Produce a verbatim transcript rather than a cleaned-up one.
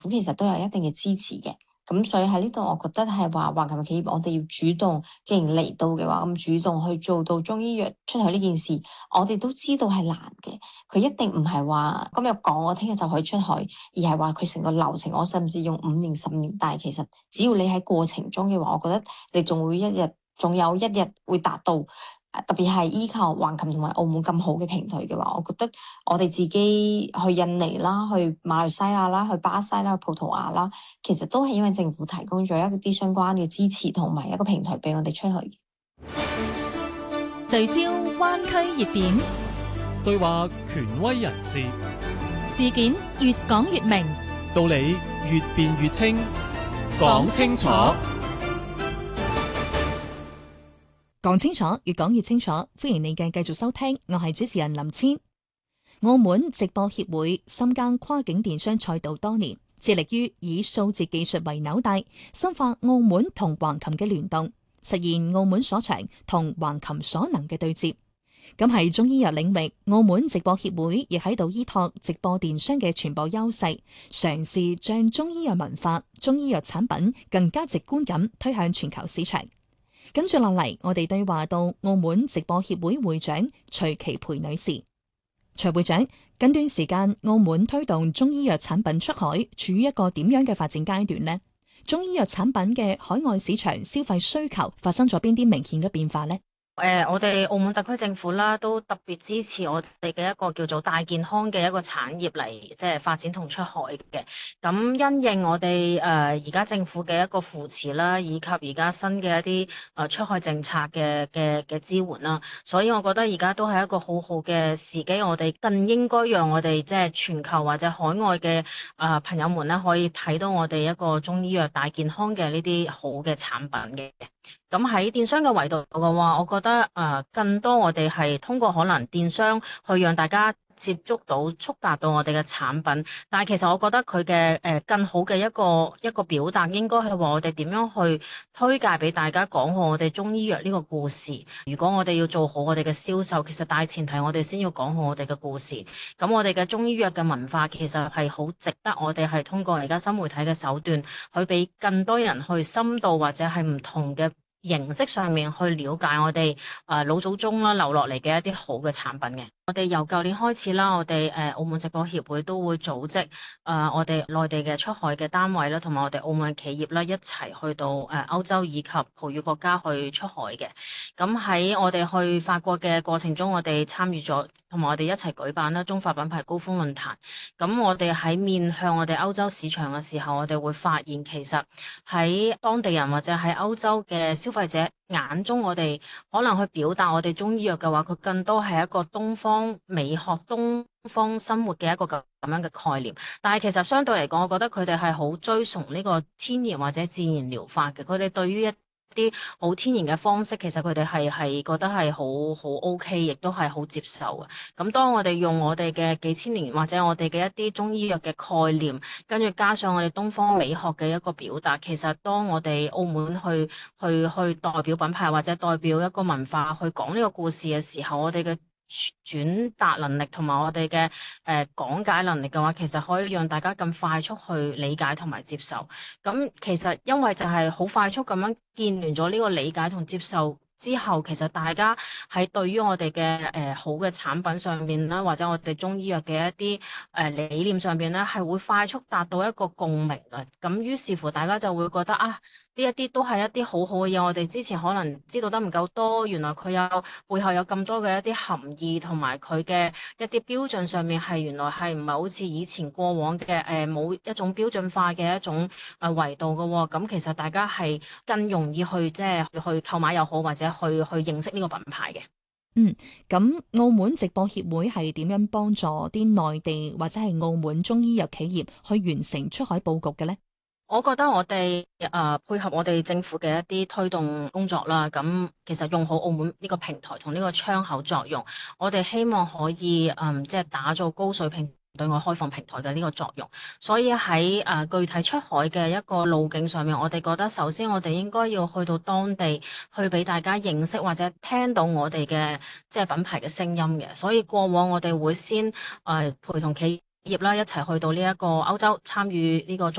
府其實都有一定嘅支持嘅。咁所以喺呢度，我覺得係話橫琴嘅企業，我哋要主動，既然嚟到嘅話，咁主動去做到中醫藥出去呢件事，我哋都知道係難嘅。佢一定唔係話今日講，我聽日就可以出海，而係話佢成個流程，我甚至用五年、十年。但係其實只要你喺過程中嘅話，我覺得你仲會一日，仲有一日會達到。特別係依靠橫琴同埋澳門咁好嘅平台嘅話，我覺得我哋自己去印尼啦、去馬來西亞啦、去巴西啦、去葡萄牙啦，其實都係因為政府提供咗一啲相關嘅支持同埋一個平台俾我哋出去。 聚焦灣區熱點， 對話權威人士， 事件越講越明， 道理越辯越清，講清楚。 講清楚，越講越清楚。歡迎你嘅繼續收聽，我係主持人林千。澳門直播協會深耕跨境電商賽道多年，致力於以數字技術為紐帶，深化澳門同橫琴嘅聯動，實現澳門所長同橫琴所能嘅對接。咁喺中醫藥領域，澳門直播協會亦喺度依託直播電商嘅傳播優勢，嘗試將中醫藥文化、中醫藥產品更加直觀咁推向全球市場。跟住落嚟，我哋對話到澳門直播協會會長徐琪培女士。徐會長，近段時間澳門推動中醫藥產品出海，處於一個點樣嘅發展階段呢？中醫藥產品嘅海外市場消費需求發生咗邊啲明顯嘅變化呢？ 誒、呃，我哋澳門特區政府啦，都特別支持我哋嘅一個叫做大健康嘅一個產業嚟，即係發展同出海嘅。咁因應我哋誒而家政府嘅一個扶持啦，以及而家新嘅一啲誒出海政策嘅嘅嘅支援啦，所以我覺得而家都係一個好好嘅時機，我哋更應該讓我哋即係全球或者海外嘅誒朋友們咧，可以睇到我哋一個中醫藥大健康嘅呢啲好嘅產品嘅。咁喺電商嘅維度嘅話，我覺得誒、呃、更多我哋係通過可能電商去讓大家接觸到、觸達到我哋嘅產品。但係其實我覺得佢嘅誒更好嘅一個一個表達，應該係話我哋點樣去推介俾大家講好我哋中醫藥呢個故事。如果我哋要做好我哋嘅銷售，其實大前提我哋先要講好我哋嘅故事。咁我哋嘅中醫藥嘅文化其實係好值得我哋係通過而家新媒體嘅手段，去俾更多人去深度或者係唔同嘅形式上面去了解我哋誒老祖宗啦留落嚟嘅一啲好嘅產品嘅。我哋由舊年開始啦，我哋誒澳門直播協會都會組織誒、呃、我哋內地嘅出海嘅單位啦，同埋我哋澳門企業啦一齊去到誒歐洲以及葡語國家去出海嘅。咁喺我哋去法國嘅過程中，我哋參與咗，同埋我哋一齊舉辦啦中法品牌高峰論壇。咁我哋喺面向我哋歐洲市場嘅時候，我哋會發現其實喺當地人或者喺歐洲嘅消費者眼中，我哋可能去表達我哋中醫藥嘅話，佢更多係一個東方美學、東方生活嘅一個咁咁樣嘅概念。但係其實相對嚟講，我覺得佢哋係好追崇呢個天然或者自然療法嘅。佢哋對於一啲好天然嘅方式，其實佢哋係係覺得係好好 OK，亦都係好接受嘅。咁當我哋用我哋嘅幾千年或者我哋嘅一啲中醫藥嘅概念，跟住加上我哋東方美學嘅一個表達，其實當我哋澳門去去去代表品牌或者代表一個文化去講呢個故事嘅時候，我哋嘅轉達能力同埋我哋嘅誒講解能力嘅話，其實可以讓大家更快速去理解同埋接受。咁其實因為就係好快速咁樣建聯咗呢個理解同接受之後，其實大家喺對於我哋嘅誒好嘅產品上邊啦，或者我哋中醫藥嘅一啲誒、呃、理念上邊咧，係會快速達到一個共鳴啊！咁於是乎大家就會覺得啊，呢一啲都係一啲好好嘅嘢，我哋之前可能知道得唔夠多，原來佢有背後有咁多嘅一啲含義，同埋佢嘅一啲標準上面係原來係唔係好似以前過往嘅誒冇一種標準化嘅一種誒維度嘅喎。咁其實大家係更容易去即係去購買又好，或者去去認識呢個品牌嘅。 嗯，咁澳門直播協會係點樣幫助啲內地或者係澳門中醫藥企業去完成出海佈局嘅呢？ 我覺得我哋誒、呃、配合我哋政府嘅一啲推動工作啦，咁其實用好澳門呢個平台同呢個窗口作用，我哋希望可以嗯即係打造高水平對外開放平台嘅呢個作用。所以喺誒、呃、具體出海嘅一個路徑上面，我哋覺得首先我哋應該要去到當地去俾大家認識或者聽到我哋嘅即係品牌嘅聲音嘅。所以過往我哋會先誒、呃、陪同企業啦，一齊去到呢一個歐洲參與呢個中